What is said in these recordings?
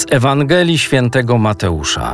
Z Ewangelii Świętego Mateusza.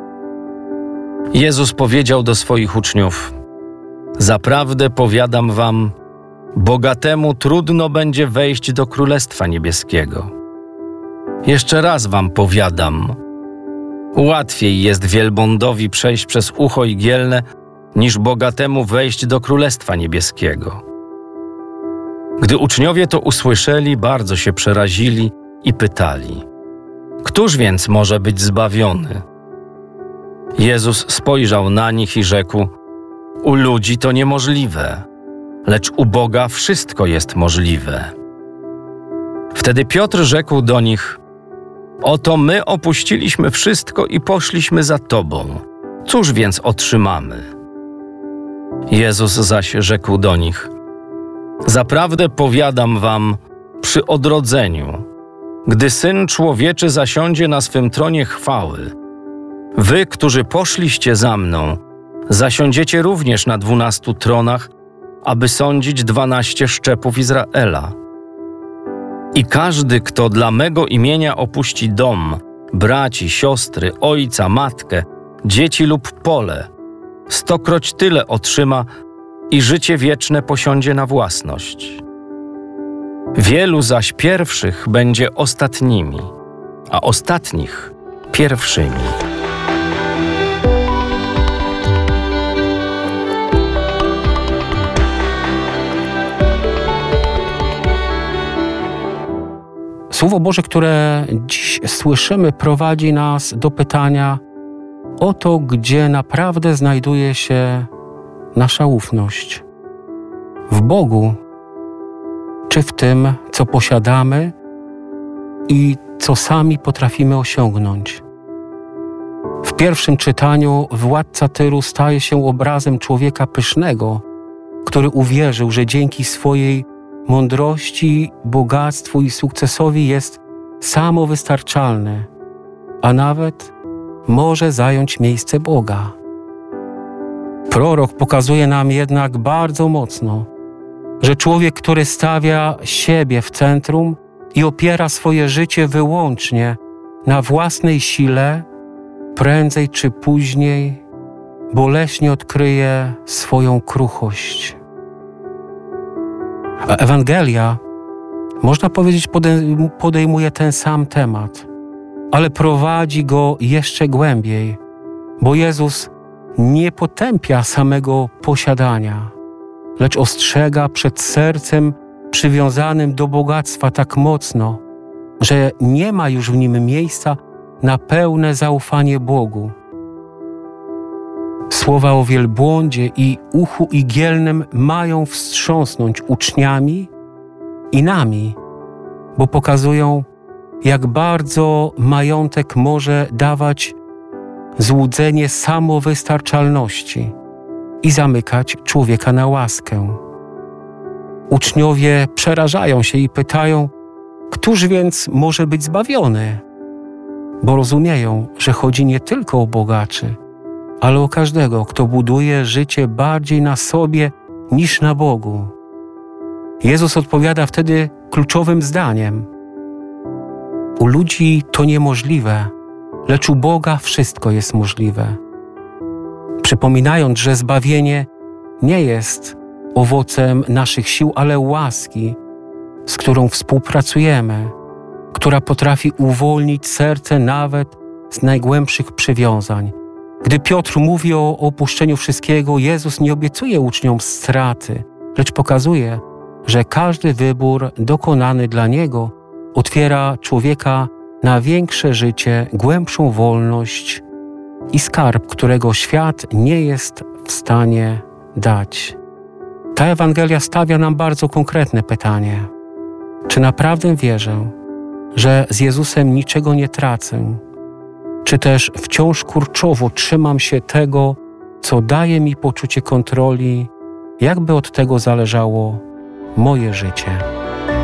Jezus powiedział do swoich uczniów: Zaprawdę powiadam wam, bogatemu trudno będzie wejść do Królestwa Niebieskiego. Jeszcze raz wam powiadam, łatwiej jest wielbłądowi przejść przez ucho igielne, niż bogatemu wejść do Królestwa Niebieskiego. Gdy uczniowie to usłyszeli, bardzo się przerazili i pytali: Któż więc może być zbawiony? Jezus spojrzał na nich i rzekł: U ludzi to niemożliwe, lecz u Boga wszystko jest możliwe. Wtedy Piotr rzekł do nich: Oto my opuściliśmy wszystko i poszliśmy za Tobą. Cóż więc otrzymamy? Jezus zaś rzekł do nich: Zaprawdę powiadam wam, przy odrodzeniu, gdy Syn Człowieczy zasiądzie na swym tronie chwały, wy, którzy poszliście za mną, zasiądziecie również na 12 tronach, aby sądzić 12 szczepów Izraela. I każdy, kto dla mego imienia opuści dom, braci, siostry, ojca, matkę, dzieci lub pole, 100-kroć tyle otrzyma i życie wieczne posiądzie na własność. Wielu zaś pierwszych będzie ostatnimi, a ostatnich pierwszymi. Słowo Boże, które dziś słyszymy, prowadzi nas do pytania o to, gdzie naprawdę znajduje się nasza ufność. W Bogu, czy w tym, co posiadamy i co sami potrafimy osiągnąć. W pierwszym czytaniu władca Tyru staje się obrazem człowieka pysznego, który uwierzył, że dzięki swojej mądrości, bogactwu i sukcesowi jest samowystarczalny, a nawet może zająć miejsce Boga. Prorok pokazuje nam jednak bardzo mocno, że człowiek, który stawia siebie w centrum i opiera swoje życie wyłącznie na własnej sile, prędzej czy później boleśnie odkryje swoją kruchość. A Ewangelia, można powiedzieć, podejmuje ten sam temat, ale prowadzi go jeszcze głębiej, bo Jezus nie potępia samego posiadania, lecz ostrzega przed sercem przywiązanym do bogactwa tak mocno, że nie ma już w nim miejsca na pełne zaufanie Bogu. Słowa o wielbłądzie i uchu igielnym mają wstrząsnąć uczniami i nami, bo pokazują, jak bardzo majątek może dawać złudzenie samowystarczalności i zamykać człowieka na łaskę. Uczniowie przerażają się i pytają: Któż więc może być zbawiony? Bo rozumieją, że chodzi nie tylko o bogaczy, ale o każdego, kto buduje życie bardziej na sobie niż na Bogu. Jezus odpowiada wtedy kluczowym zdaniem: U ludzi to niemożliwe, lecz u Boga wszystko jest możliwe. Przypominając, że zbawienie nie jest owocem naszych sił, ale łaski, z którą współpracujemy, która potrafi uwolnić serce nawet z najgłębszych przywiązań. Gdy Piotr mówi o opuszczeniu wszystkiego, Jezus nie obiecuje uczniom straty, lecz pokazuje, że każdy wybór dokonany dla Niego otwiera człowieka na większe życie, głębszą wolność i skarb, którego świat nie jest w stanie dać. Ta Ewangelia stawia nam bardzo konkretne pytanie: czy naprawdę wierzę, że z Jezusem niczego nie tracę? Czy też wciąż kurczowo trzymam się tego, co daje mi poczucie kontroli, jakby od tego zależało moje życie?